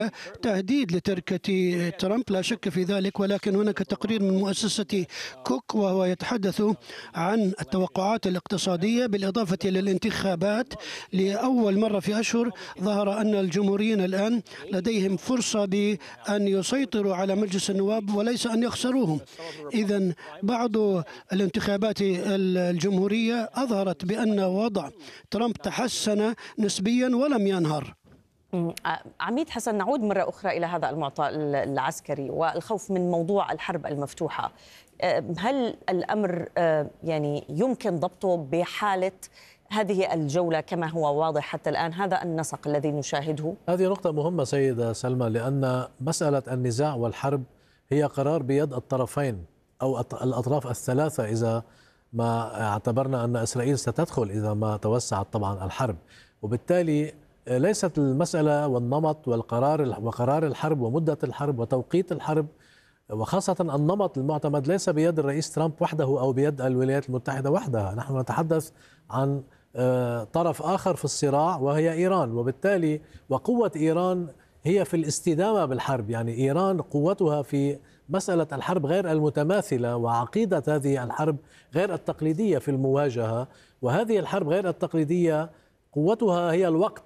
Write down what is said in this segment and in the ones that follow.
تهديد لتركة ترامب، لا شك في ذلك، ولكن هناك تقرير من مؤسسة كوك وهو يتحدث عن التوقعات الاقتصادية بالإضافة إلى الانتخابات. لأول مرة في أشهر ظهر أن الجمهوريين الآن لديهم فرصة بأن يسيطروا على مجلس النواب وليس أن يخسروهم. إذن بعض الانتخابات الجمهورية أظهرت بأن وضع ترامب تحسن نسبيا ولم ينهر. عميد حسن، نعود مرة أخرى إلى هذا المعطى العسكري والخوف من موضوع الحرب المفتوحة. هل الأمر يعني يمكن ضبطه بحالة هذه الجولة كما هو واضح حتى الآن، هذا النسق الذي نشاهده؟ هذه نقطة مهمة سيدة سلمى، لأن مسألة النزاع والحرب هي قرار بيد الطرفين أو الأطراف الثلاثة، إذا ما اعتبرنا أن إسرائيل ستدخل إذا ما توسعت طبعا الحرب. وبالتالي ليست المسألة والنمط وقرار الحرب ومدة الحرب وتوقيت الحرب، وخاصة النمط المعتمد، ليس بيد الرئيس ترامب وحده أو بيد الولايات المتحدة وحدها. نحن نتحدث عن طرف آخر في الصراع وهي إيران، وبالتالي وقوة إيران هي في الاستدامة بالحرب. يعني إيران قوتها في مسألة الحرب غير المتماثلة، وعقيدة هذه الحرب غير التقليدية في المواجهة. وهذه الحرب غير التقليدية قوتها هي الوقت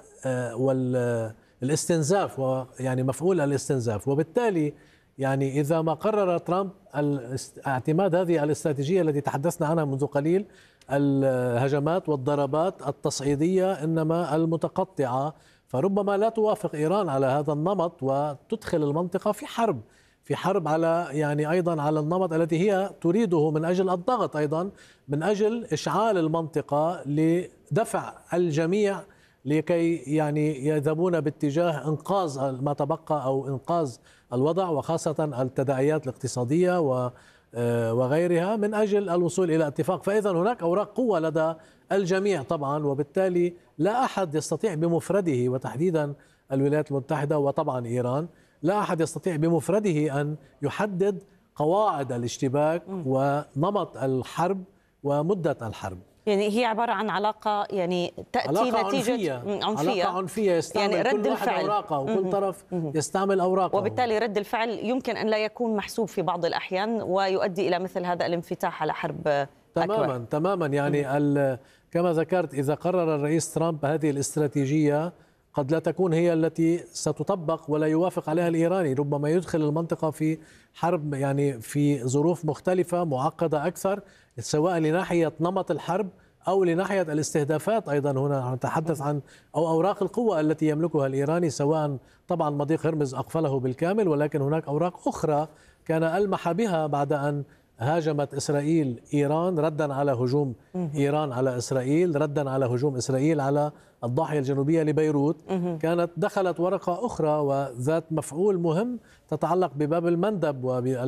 والاستنزاف، ويعني مفعول الاستنزاف. وبالتالي يعني إذا ما قرر ترامب اعتماد هذه الاستراتيجية التي تحدثنا عنها منذ قليل، الهجمات والضربات التصعيدية إنما المتقطعة، فربما لا توافق إيران على هذا النمط وتدخل المنطقة في حرب على يعني أيضا على النمط الذي هي تريده من أجل الضغط، أيضا من أجل إشعال المنطقة لدفع الجميع لكي يعني يذهبون باتجاه إنقاذ ما تبقى أو إنقاذ الوضع، وخاصة التداعيات الاقتصادية وغيرها، من أجل الوصول إلى اتفاق. فإذا هناك أوراق قوة لدى الجميع طبعا، وبالتالي لا أحد يستطيع بمفرده، وتحديدا الولايات المتحدة وطبعا إيران، لا أحد يستطيع بمفرده أن يحدد قواعد الاشتباك ونمط الحرب ومدة الحرب. يعني هي عبارة عن علاقة يعني تأتي علاقة نتيجة علاقة عنفية يستعمل يعني رد كل واحد أوراقه وكل طرف يستعمل أوراقه، وبالتالي رد الفعل يمكن أن لا يكون محسوب في بعض الأحيان ويؤدي إلى مثل هذا الانفتاح على حرب أكبر. تماما يعني كما ذكرت، إذا قرر الرئيس ترامب هذه الاستراتيجية قد لا تكون هي التي ستطبق ولا يوافق عليها الإيراني، ربما يدخل المنطقة في حرب يعني في ظروف مختلفة معقدة أكثر، سواء لناحية نمط الحرب أو لناحية الاستهدافات. أيضا هنا نتحدث عن أوراق القوة التي يملكها الإيراني، سواء طبعا مضيق هرمز أقفله بالكامل، ولكن هناك أوراق أخرى كان ألمح بها بعد أن هاجمت إسرائيل إيران، ردا على هجوم إيران على إسرائيل، ردا على هجوم إسرائيل على الضاحية الجنوبية لبيروت. كانت دخلت ورقة أخرى وذات مفعول مهم تتعلق بباب المندب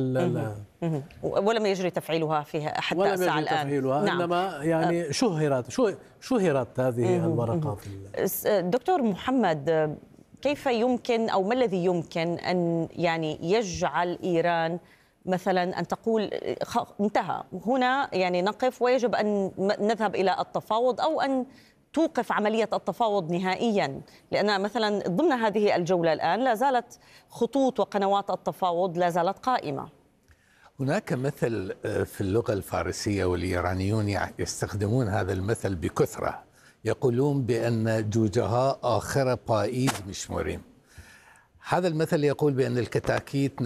ولم يجري تفعيلها فيها حتى الساعة الآن. نعم. إنما يعني شهرت هذه الورقة. دكتور محمد، كيف يمكن أو ما الذي يمكن أن يعني يجعل إيران مثلا أن تقول انتهى هنا، يعني نقف ويجب أن نذهب إلى التفاوض، أو أن توقف عملية التفاوض نهائيا؟ لأن مثلا ضمن هذه الجولة الآن لا زالت خطوط وقنوات التفاوض لا زالت قائمة. هناك مثل في اللغة الفارسية والإيرانيون يستخدمون هذا المثل بكثرة، يقولون بأن جوجها آخر بايز مشمورين. هذا المثل يقول بأن الكتاكيت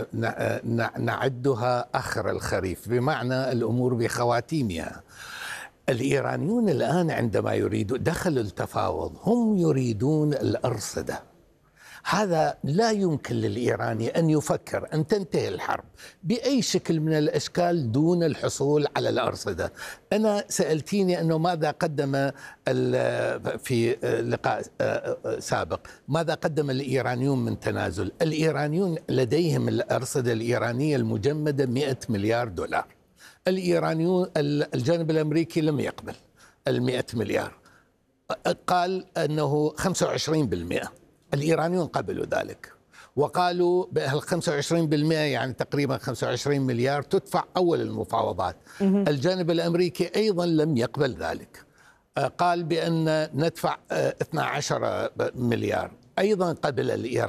نعدها آخر الخريف، بمعنى الأمور بخواتيمها. الإيرانيون الآن عندما يريدوا دخلوا التفاوض هم يريدون الأرصدة. هذا لا يمكن للإيراني أن يفكر أن تنتهي الحرب بأي شكل من الأشكال دون الحصول على الأرصدة. أنا سألتيني أنه ماذا قدم في لقاء سابق، ماذا قدم الإيرانيون من تنازل؟ الإيرانيون لديهم الأرصدة الإيرانية المجمدة 100 مليار دولار. الإيرانيون الجانب الأمريكي لم يقبل 100 مليار، قال أنه 25%. الإيرانيون قبلوا ذلك وقالوا بهال 25% يعني تقريبا 25 مليار تدفع أول المفاوضات. الجانب الأمريكي أيضا لم يقبل ذلك، قال بأن ندفع 12 مليار، أيضا قبل الإيران.